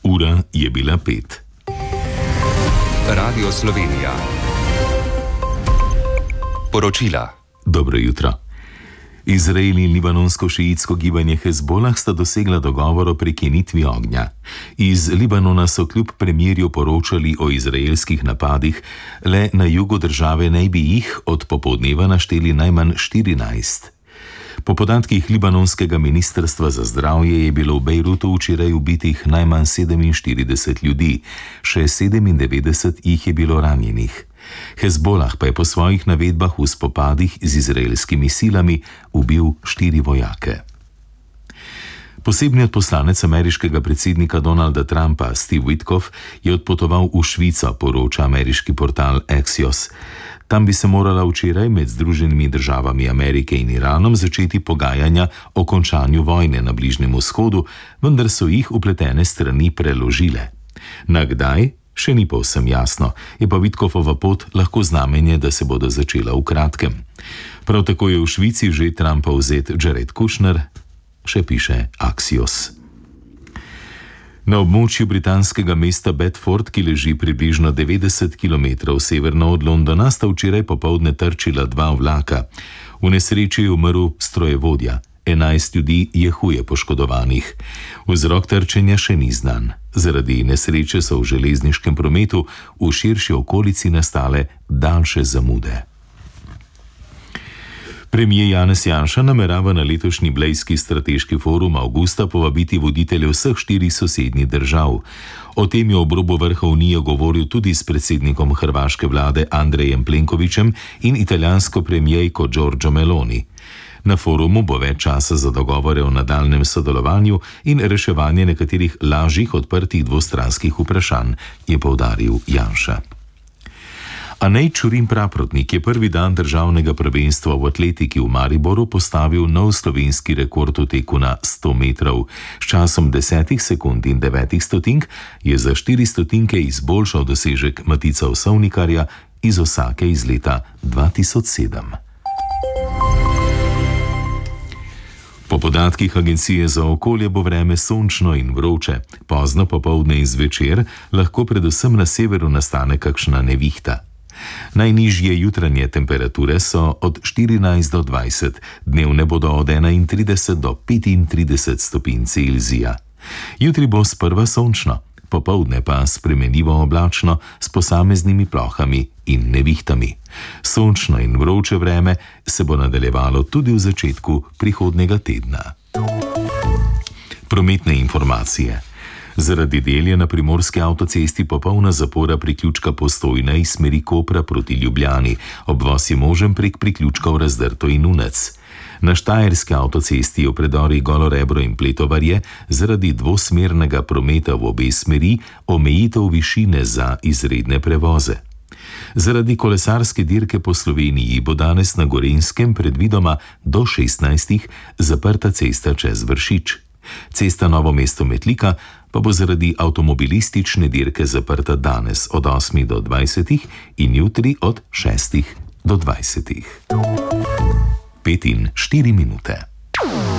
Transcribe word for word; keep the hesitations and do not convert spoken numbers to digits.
Ura je bila pet. Radio Slovenija. Poročila. Dobro jutro. Izrael in libanonsko-šiitsko gibanje Hezbolah sta dosegla dogovor o prekinitvi ognja. Iz Libanona so kljub premirju poročali o izraelskih napadih, le na jugu države naj bi jih od popoldneva našteli najmanj štirinajst. Po podatkih libanonskega ministrstva za zdravje je bilo v Bejrutu včeraj ubitih najmanj sedeminštirideset ljudi, še sedemindevetdeset jih je bilo ranjenih. Hezbolah pa je po svojih navedbah v spopadih z izraelskimi silami ubil štiri vojake. Posebni odposlanec ameriškega predsednika Donalda Trumpa, Steve Witkoff, je odpotoval v Švico, poroča ameriški portal Axios. Tam bi se morala včeraj med Združenimi državami Amerike in Iranom začeti pogajanja o končanju vojne na Bližnjem vzhodu, vendar so jih vpletene strani preložile. Na kdaj? Še ni povsem jasno, je pa Witkoffova pot lahko znamenje, da se bodo začela v kratkem. Prav tako je v Švici že Trumpov zet Jared Kushner, še piše Axios. Na območju britanskega mesta Bedford, ki leži približno devetdeset kilometrov severno od Londona, sta včeraj popoldne trčila dva vlaka. V nesreči je umrl strojevodja, enajst ljudi je huje poškodovanih. Vzrok trčenja še ni znan. Zaradi nesreče so v železniškem prometu v širši okolici nastale daljše zamude. Premier Janez Janša namerava na letošnji Blejski strateški forum avgusta povabiti voditelje vseh štirih sosednjih držav. O tem je ob robu vrha Unije govoril tudi s predsednikom hrvaške vlade Andrejem Plenkovićem in italijansko premierko Giorgio Meloni. Na forumu bo več časa za dogovore o nadaljnjem sodelovanju in reševanje nekaterih lažjih odprtih dvostranskih vprašanj, je poudaril Janša. Anej Čurin Praprotnik je prvi dan državnega prvenstva v atletiki v Mariboru postavil nov slovenski rekord v teku na sto metrov. S časom desetih sekund in devetih stotink je za štiri stotinke izboljšal dosežek Matica Osovnikarja iz Osake iz leta dva tisoč sedem. Po podatkih Agencije za okolje bo vreme sončno in vroče. Pozno popoldne in zvečer lahko predvsem na severu nastane kakšna nevihta. Najnižje jutranje temperature so od štirinajst do dvajset, dnevne bodo od enaintrideset do petintrideset stopinj Celzija. Jutri bo sprva sončno, popoldne pa spremenljivo oblačno s posameznimi plohami in nevihtami. Sončno in vroče vreme se bo nadaljevalo tudi v začetku prihodnjega tedna. Prometne informacije. Zaradi del je na primorski avtocesti popolna zapora priključka Postojna iz smeri Kopra proti Ljubljani. Obvoz je možen prek priključkov Razdrto in Unec. Na štajerski avtocesti je v predorih Golo Rebro in Pletovarje zaradi dvosmernega prometa v obe smeri omejitev višine za izredne prevoze. Zaradi kolesarske dirke po Sloveniji bo danes na Gorenjskem predvidoma do šestnajstih zaprta cesta čez Vršič. Cesta Novo mesto-Metlika pa bo zaradi avtomobilistične dirke zaprta danes od osmih do dvajsetih in jutri od šestih do dvajsetih. Pet in štiri minute.